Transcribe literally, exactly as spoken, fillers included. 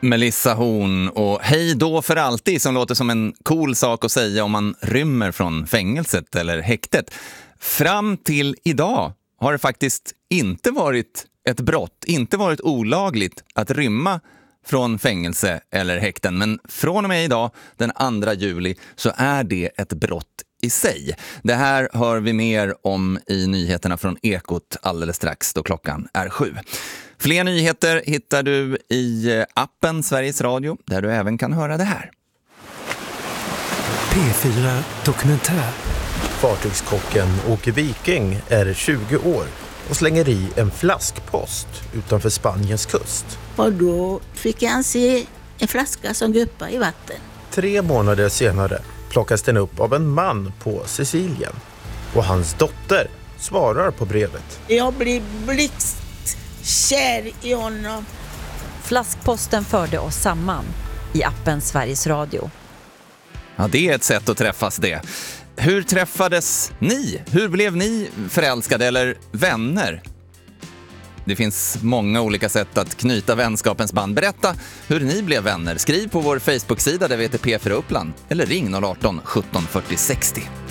Melissa Horn och hej då för alltid, som låter som en cool sak att säga om man rymmer från fängelset eller häktet. Fram till idag har det faktiskt inte varit ett brott, inte varit olagligt att rymma från fängelse eller häkten. Men från och med idag, den andra juli, så är det ett brott i sig. Det här hör vi mer om i nyheterna från Ekot alldeles strax då klockan är sju. Fler nyheter hittar du i appen Sveriges Radio, där du även kan höra det här. P fyra Dokumentär. Fartygskocken Åke Viking är tjugo år och slänger i en flaskpost utanför Spaniens kust. Och då fick han se en flaska som guppar i vatten. Tre månader senare plockas den upp av en man på Sicilien. Och hans dotter svarar på brevet. Jag blir blixtkär i honom. Flaskposten förde oss samman i appen Sveriges Radio. Ja, det är ett sätt att träffas det. Hur träffades ni? Hur blev ni förälskade eller vänner? Det finns många olika sätt att knyta vänskapens band. Berätta hur ni blev vänner. Skriv på vår Facebook-sida där vi heter P fyra Uppland eller ring noll arton sjutton fyrtio sextio.